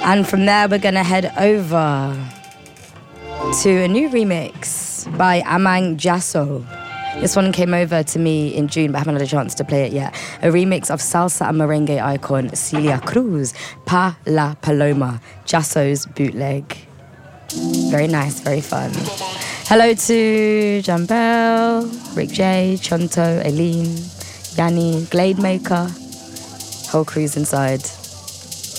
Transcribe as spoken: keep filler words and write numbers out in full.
And from there, we're gonna head over to a new remix by Amang Jasso. This one came over to me in June, but I haven't had a chance to play it yet. A remix of salsa and merengue icon Celia Cruz, Pa La Paloma, Jasso's bootleg. Very nice, very fun. Hello to Jambel, Rick J, Chonto, Aileen, Yanni, Glade Maker, whole crew's inside.